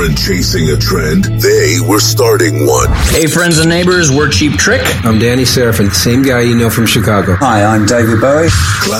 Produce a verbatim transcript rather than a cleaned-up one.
weren't chasing a trend, they were starting one. Hey, friends and neighbors, we're Cheap Trick. I'm Danny Serafin, same guy you know from Chicago. Hi, I'm David Bowie.